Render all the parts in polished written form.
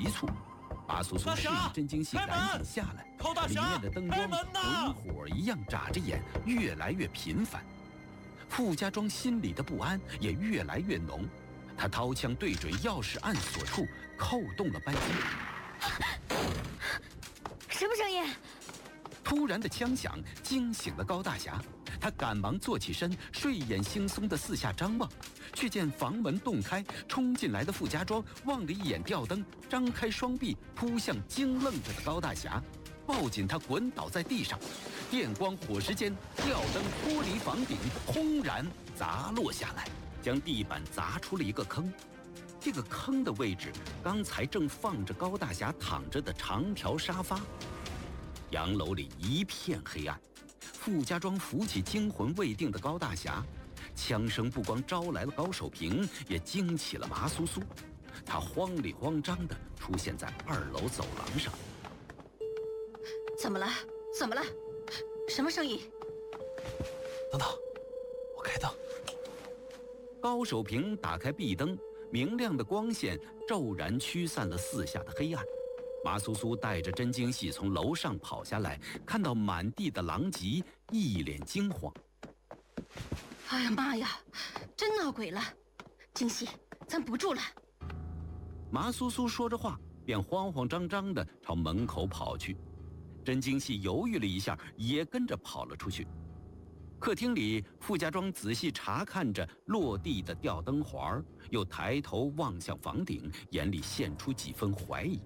急促。马苏苏示意真经系赶紧下来，里面的灯光滚火一样眨着眼，越来越频繁。傅家庄心里的不安也越来越浓，他掏枪对准钥匙按锁处，扣动了扳机。 什么声音？ 突然的枪响惊醒了高大侠，他赶忙坐起身，睡眼惺忪地四下张望，却见房门洞开，冲进来的傅家庄望了一眼吊灯，张开双臂扑向惊愣着的高大侠，抱紧他滚倒在地上。电光火石间，吊灯脱离房顶，轰然砸落下来，将地板砸出了一个坑。这个坑的位置，刚才正放着高大侠躺着的长条沙发。洋楼里一片黑暗，傅家庄扶起惊魂未定的高大侠，枪声不光招来了高守平，也惊起了麻苏苏。他慌里慌张地出现在2楼走廊上。 怎么了？怎么了？什么声音？ 等等，我开灯。 高守平打开壁灯，明亮的光线骤然驱散了四下的黑暗。麻苏苏带着真经系从楼上跑下来，看到满地的狼藉，一脸惊慌。 哎呀妈呀，真闹鬼了！经系，咱不住了。 麻苏苏说着话，便慌慌张张地朝门口跑去。真经系犹豫了一下，也跟着跑了出去。客厅里，傅家庄仔细查看着落地的吊灯环，又抬头望向房顶，眼里现出几分怀疑。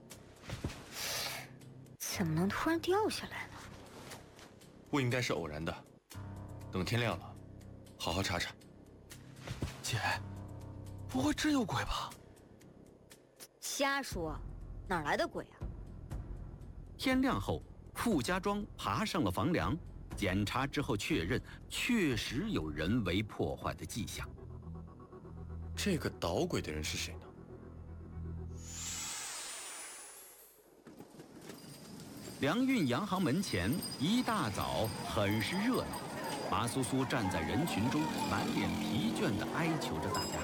怎么能突然掉下来呢？ 不应该是偶然的。等天亮了，好好查查。姐，不会真有鬼吧？ 瞎说，哪来的鬼啊？ 天亮后，傅家庄爬上了房梁，检查之后确认，确实有人为破坏的迹象。 这个捣鬼的人是谁呢？ 梁运洋行门前一大早很是热闹，麻苏苏站在人群中，满脸疲倦地哀求着大家。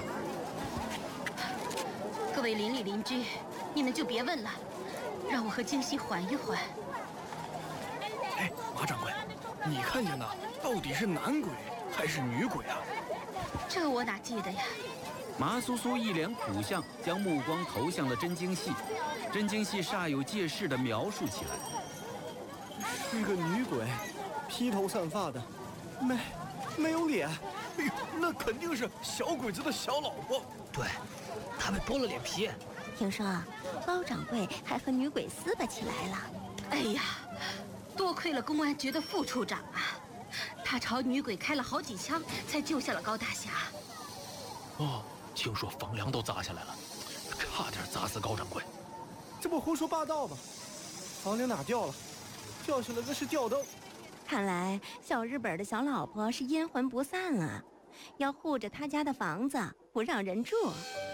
各位邻里邻居，你们就别问了，让我和京西缓一缓。 哎，马掌柜，你看见的到底是男鬼还是女鬼啊？ 这我哪记得呀？ 麻苏苏一脸苦相，将目光投向了真经系。真经系煞有介事地描述起来。 是个女鬼，披头散发的，没有脸。哎呦，那肯定是小鬼子的小老婆。 对，她被剥了脸皮。 听说高掌柜还和女鬼撕巴起来了。 哎呀，多亏了公安局的副处长啊，他朝女鬼开了好几枪，才救下了高大侠。 哦，听说房梁都砸下来了，差点砸死高掌柜。 这不胡说八道吗？房梁哪掉了？掉下来的是吊灯。 看来小日本的小老婆是阴魂不散啊，要护着他家的房子不让人住。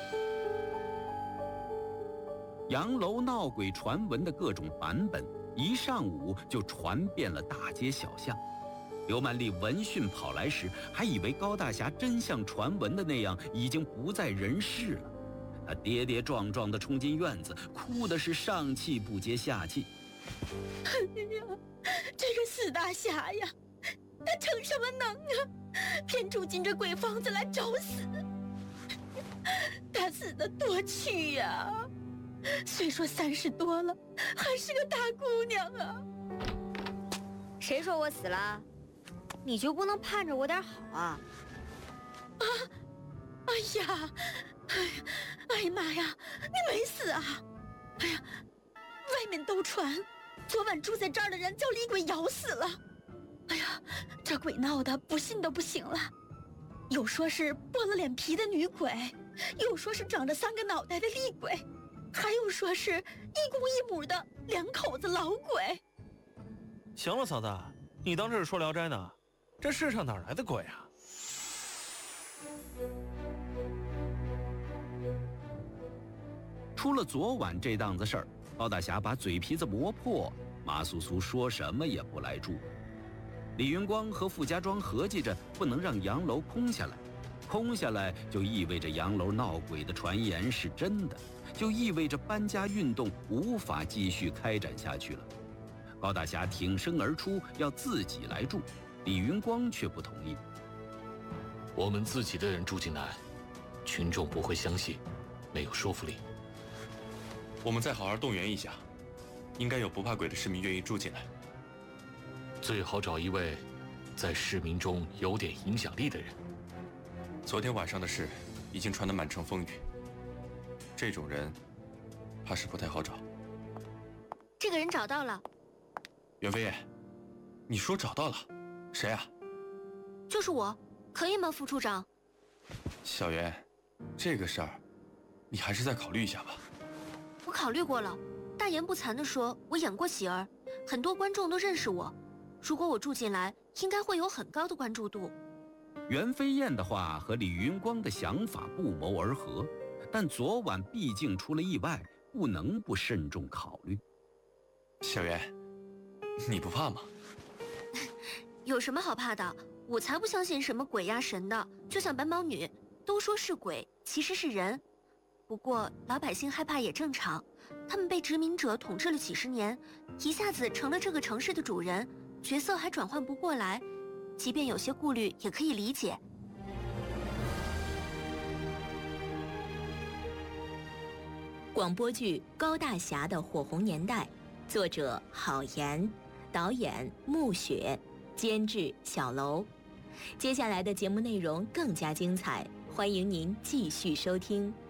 洋楼闹鬼传闻的各种版本，一上午就传遍了大街小巷。刘曼丽闻讯跑来时，还以为高大侠真像传闻的那样已经不在人世了。他跌跌撞撞地冲进院子，哭的是上气不接下气。 哎呀，这个死大侠呀，他逞什么能啊？偏住进这鬼房子来找死。他死得多屈呀！虽说30多了，还是个大姑娘啊。 谁说我死了？你就不能盼着我点好啊？啊！哎呀！哎呀妈呀！你没死啊！哎呀，外面都传，昨晚住在这儿的人叫李鬼咬死了。哎呀，这鬼闹的不信都不行了。有说是剥了脸皮的女鬼，又说是长着3个脑袋的厉鬼，还有说是一公一母的2口子老鬼。 行了，嫂子，你当这是说《聊斋》呢？这世上哪来的鬼啊？ 出了昨晚这档子事儿，高大侠把嘴皮子磨破，马苏苏说什么也不来住。李云光和傅家庄合计着不能让洋楼空下来，空下来就意味着洋楼闹鬼的传言是真的， 就意味着搬家运动无法继续开展下去了。高大侠挺身而出，要自己来住，李云光却不同意。 我们自己的人住进来，群众不会相信，没有说服力。 我们再好好动员一下，应该有不怕鬼的市民愿意住进来。 最好找一位在市民中有点影响力的人。 昨天晚上的事已经传得满城风雨，这种人怕是不太好找。 这个人找到了， 袁飞燕，你说找到了，谁啊？ 就是我，可以吗，副处长？ 小袁，这个事儿，你还是再考虑一下吧。 我考虑过了，大言不惭地说，我演过喜儿，很多观众都认识我。如果我住进来，应该会有很高的关注度。 袁飞燕的话和李云光的想法不谋而合，但昨晚毕竟出了意外，不能不慎重考虑。 小袁，你不怕吗？ 有什么好怕的？我才不相信什么鬼呀神的，就像白毛女，都说是鬼，其实是人。不过老百姓害怕也正常，他们被殖民者统治了几十年，一下子成了这个城市的主人，角色还转换不过来，即便有些顾虑也可以理解。 广播剧《高大侠的火红年代》，作者郝岩，导演穆雪，监制小楼。接下来的节目内容更加精彩，欢迎您继续收听。